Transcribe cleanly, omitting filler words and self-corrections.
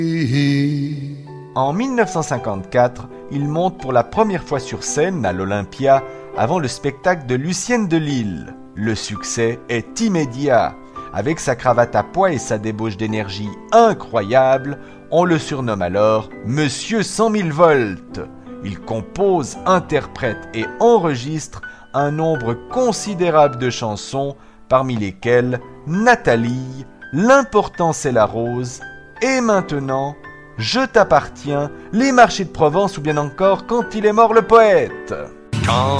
En 1954, il monte pour la première fois sur scène à l'Olympia avant le spectacle de Lucienne de Lille. Le succès est immédiat. Avec sa cravate à pois et sa débauche d'énergie incroyable, on le surnomme alors Monsieur 100 000 volts. Il compose, interprète et enregistre un nombre considérable de chansons, parmi lesquelles Nathalie, L'important c'est la rose, et maintenant Je t'appartiens, Les marchés de Provence ou bien encore Quand il est mort le poète. Quand